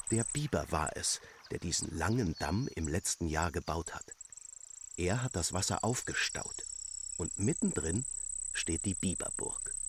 Der Biber war es, der diesen langen Damm im letzten Jahr gebaut hat. Er hat das Wasser aufgestaut. Und mittendrin steht die Biberburg.